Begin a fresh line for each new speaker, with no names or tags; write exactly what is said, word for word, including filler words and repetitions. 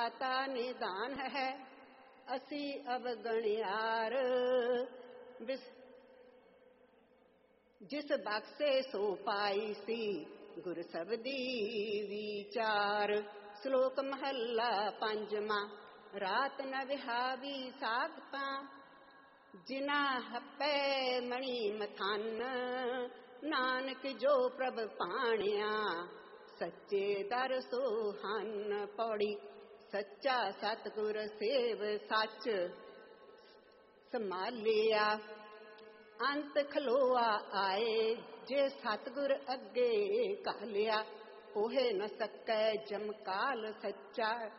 ਦਾਤਾ ਨਿਦਾਨ ਹੈ। ਅਸੀਂ ਅਵਗਣਿਆਰ ਵਿਸ ਜਿਸ ਬਖਸ਼ੇ ਸੋ ਪਾਈ ਸੀ ਗੁਰ ਸਬਦੀ ਵਿਚਾਰ। ਸ਼ਲੋਕ ਮਹੱਲਾ ਪੰਜਵਾਂ। ਰਾਤ ਨ ਵਿਹਾਵੀ ਸਾਖਤਾਂ ਜਿਨਾ ਹੱਪੈ ਮਣੀ ਮਥਾਨ। ਨਾਨਕ ਜੋ ਪ੍ਰਭ ਭਾਣਿਆ ਸੱਚੇ ਦਰ ਸੁਹਾਨ। ਪੌੜੀ। ਸੱਚਾ ਸਤਿਗੁਰ ਸੇਵ ਸੱਚ ਸੰਭਾਲਿਆ। ਅੰਤ ਖਲੋਆ ਆਏ ਜੇ ਸਤਿਗੁਰ ਅੱਗੇ ਘਾਲਿਆ। ਕੋਹੇ ਨ ਸਕੈ ਜਮ ਕਾਲ ਸੱਚਾ